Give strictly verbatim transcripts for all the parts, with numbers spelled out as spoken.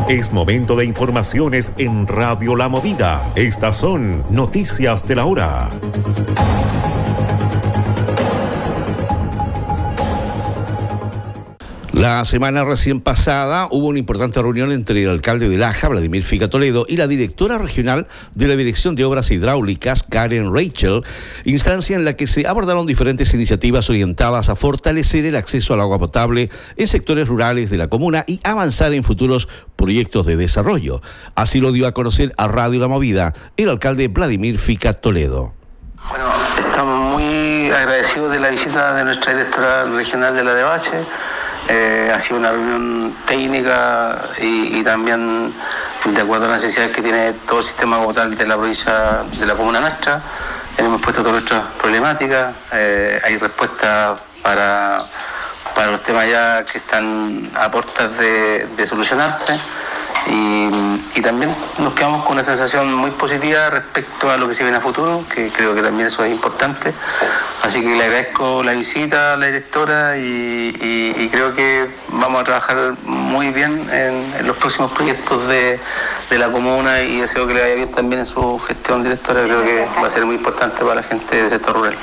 Es momento de informaciones en Radio La Movida. Estas son noticias de la hora. La semana recién pasada hubo una importante reunión entre el alcalde de Laja, Vladimir Fica Toledo, y la directora regional de la Dirección de Obras Hidráulicas, Karen Rachel, instancia en la que se abordaron diferentes iniciativas orientadas a fortalecer el acceso al agua potable en sectores rurales de la comuna y avanzar en futuros proyectos de desarrollo. Así lo dio a conocer a Radio La Movida el alcalde Vladimir Fica Toledo. Bueno, estamos muy agradecidos de la visita de nuestra directora regional de la D H. Eh, ha sido una reunión técnica y, y también de acuerdo a las necesidades que tiene todo el sistema potable de la provincia, de la comuna nuestra. Hemos puesto todas nuestras problemáticas, eh, hay respuestas para, para los temas ya que están a puertas de, de solucionarse. Y, y también nos quedamos con una sensación muy positiva respecto a lo que se viene a futuro, que creo que también eso es importante. Así que le agradezco la visita a la directora y, y, y creo que vamos a trabajar muy bien en, en los próximos proyectos de, de la comuna y deseo que le vaya bien también en su gestión directora. Creo que va a ser muy importante para la gente del sector rural.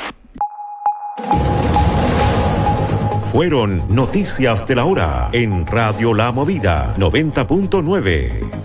Fueron noticias de la hora en Radio La Movida noventa punto nueve.